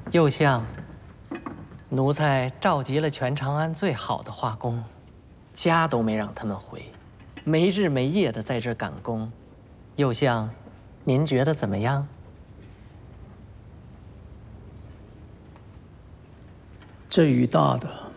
右相，奴才召集了全长安最好的画工，家都没让他们回，没日没夜的在这赶工。右相，您觉得怎么样？ 这雨大的。